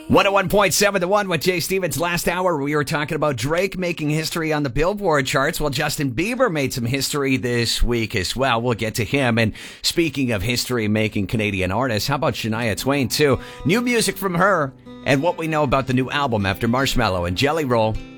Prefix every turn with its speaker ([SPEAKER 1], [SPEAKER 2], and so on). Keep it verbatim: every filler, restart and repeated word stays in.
[SPEAKER 1] one oh one point seven The One with Jay Stevens. Last hour, we were talking about Drake making history on the Billboard charts. Well, Justin Bieber made some history this week as well. We'll get to him. And speaking of history-making Canadian artists, how about Shania Twain, too? New music from her and what we know about the new album after Marshmello and Jelly Roll.